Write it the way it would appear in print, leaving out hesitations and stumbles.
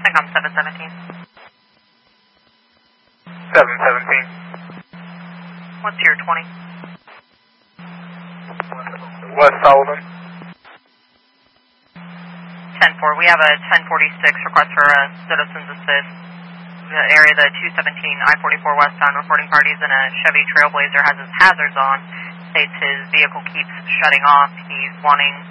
Income 717. 717. What's your 20? West Sullivan. 10-4. We have a 1046 request for a citizen's assist. The area, the 217 I-44 westbound, reporting parties in a Chevy Trailblazer has his hazards on. States his vehicle keeps shutting off. He's wanting